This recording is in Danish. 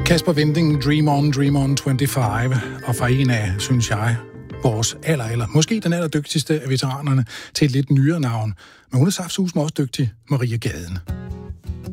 Kasper Winding, Dream On 25, og fra en af, synes jeg, vores måske den allerdygtigste af veteranerne til et lidt nyere navn. Men hun er saftsusme også dygtig, Maria Gaden.